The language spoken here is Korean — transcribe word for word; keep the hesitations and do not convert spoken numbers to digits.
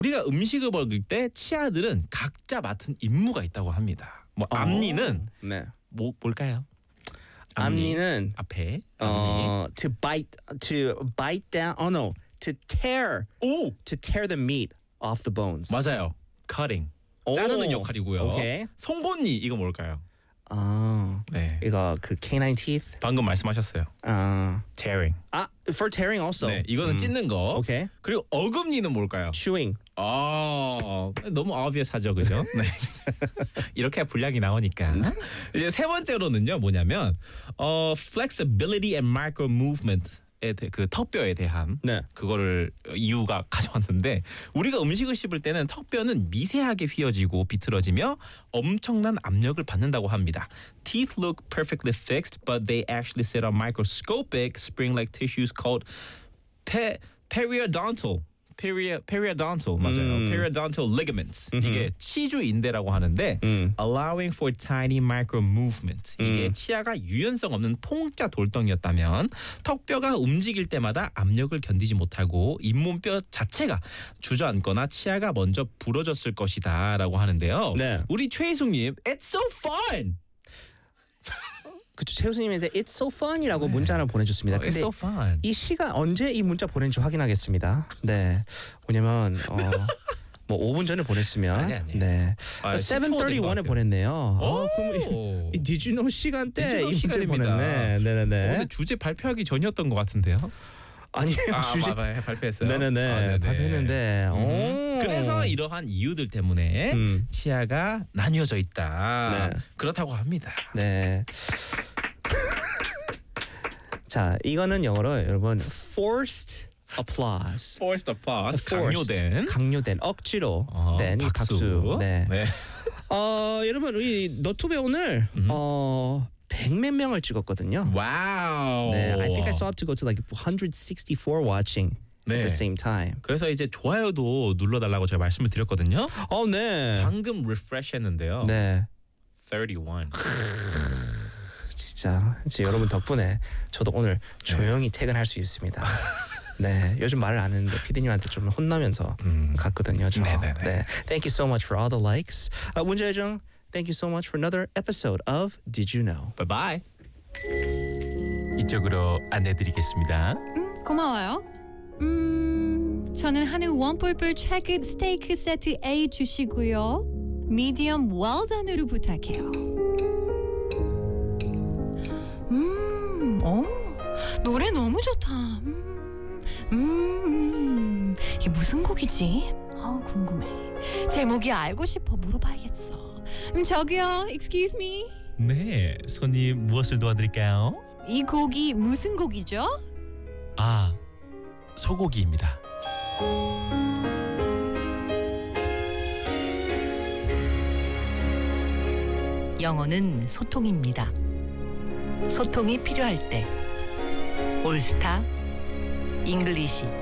우리가 음식을 먹을 때 치아들은 각자 맡은 임무가 있다고 합니다. 뭐 어, 앞니는 네. 뭐 뭘까요? 앞니는 앞에 앞니. 어, to bite to bite down. Oh no, to tear. 오 To tear the meat off the bones. 맞아요. cutting 오. 자르는 역할이고요. 오케이. 송곳니 이거 뭘까요? 아, 네 이거 그 canine teeth. 방금 말씀하셨어요. 아, tearing. 아, for tearing also. 네 이거는 음. 찢는 거. 오케이. 그리고 어금니는 뭘까요? Chewing. 아 너무 obvious하죠, 그죠? 네 이렇게 분량이 나오니까 이제 세 번째로는요 뭐냐면 어 flexibility and micro movement. 그 턱뼈에 대한 네. 그거를 이유가 가져왔는데 우리가 음식을 씹을 때는 턱뼈는 미세하게 휘어지고 비틀어지며 엄청난 압력을 받는다고 합니다. Teeth look perfectly fixed, but they actually sit on microscopic spring-like tissues called pe- periodontal. Perio, periodontal 맞아요. 음. periodontal ligaments. 음흠. 이게 치주인대라고 하는데 음. allowing for tiny micro movement. 이게 음. 치아가 유연성 없는 통짜 돌덩이였다면 턱뼈가 움직일 때마다 압력을 견디지 못하고 잇몸뼈 자체가 주저앉거나 치아가 먼저 부러졌을 것이다라고 하는데요. 네. 우리 최희숙님, it's so fun. 그쵸, 최우수님한테 It's so fun이라고 네. 문자 하나 보내줬습니다. 어, it's 근데 so fun. 이 시간 언제 이 문자 보낸지 확인하겠습니다. 네, 왜냐면 어, 뭐 오 분 전에 보냈으면 아니, 아니. 네, 아, 칠십일에 보냈네요. 어, 그럼 이- 이 Did you know 시간대 Did you know 이 문자 시간입니다. 보냈네. 네네네. 오늘 주제 발표하기 전이었던 것 같은데요. 아니에요, 아, 주제. 맞아요. 발표했어요. 네네네, 아, 네네. 발표했는데. 음. 오. 그래서 이러한 이유들 때문에 음. 치아가 나뉘어져 있다. 네. 그렇다고 합니다. 네. 자, 이거는 영어로 여러분 forced applause. Forced applause, Forced, 강요된. 강요된 억지로 어, 된 이 박수. 박수. 네. 네. 어, 여러분 우리 너튜브에 오늘 어 백몇 명을 찍었거든요. 와우. 네, I think I saw up to go to like one hundred sixty-four watching 네. at the same time. 그래서 이제 좋아요도 눌러달라고 제가 말씀을 드렸거든요. 어, 네. 방금 refresh 했는데요. 네. 삼십일. 진짜 이제 여러분 덕분에 저도 오늘 조용히 퇴근할 수 있습니다. 네, 요즘 말을 안 했는데 피디님한테 좀 혼나면서 음. 갔거든요. 저. 네네네. 네, thank you so much for all the likes. 아, 문제정, thank you so much for another episode of Did You Know? Bye bye. 이쪽으로 안내드리겠습니다. 음, 고마워요. 음, 저는 한우 원뿔뿔 최고 스테이크 세트 A 주시고요. 미디엄 웰던으로 부탁해요. 음, 오, 노래 너무 좋다. 음, 음, 이게 무슨 곡이지? 아, 궁금해. 제목이 알고 싶어 물어봐야겠어. 음, 저기요, excuse me. 네, 손님 무엇을 도와드릴까요? 이 곡이 무슨 곡이죠? 아, 소고기입니다. 영어는 소통입니다. 소통이 필요할 때 올스타 잉글리시